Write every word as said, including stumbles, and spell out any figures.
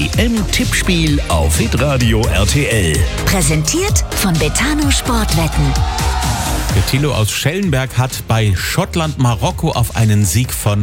W M-Tippspiel auf Hitradio R T L. Präsentiert von Betano Sportwetten. Der Thilo aus Schellenberg hat bei Schottland Marokko auf einen Sieg von